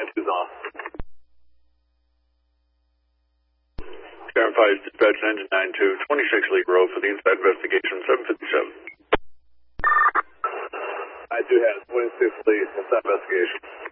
92's on. Karen 5, dispatch engine 92, 26 League Road for the inside investigation, 757. I do have 26 League inside investigation.